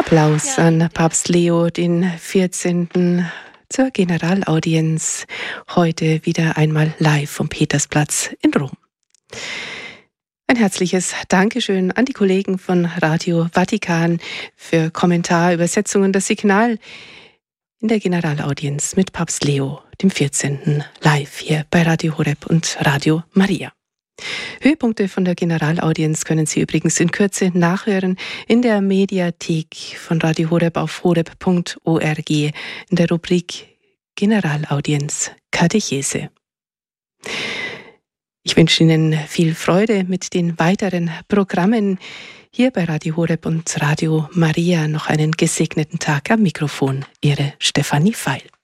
Applaus an Papst Leo den 14. zur Generalaudienz. Heute wieder einmal live vom Petersplatz in Rom. Ein herzliches Dankeschön an die Kollegen von Radio Vatikan für Kommentar, Übersetzung und das Signal in der Generalaudienz mit Papst Leo dem 14. live hier bei Radio Horeb und Radio Maria. Höhepunkte von der Generalaudienz können Sie übrigens in Kürze nachhören in der Mediathek von Radio Horeb auf horeb.org in der Rubrik Generalaudienz Katechese. Ich wünsche Ihnen viel Freude mit den weiteren Programmen hier bei Radio Horeb und Radio Maria. Noch einen gesegneten Tag am Mikrofon. Ihre Stefanie Feil.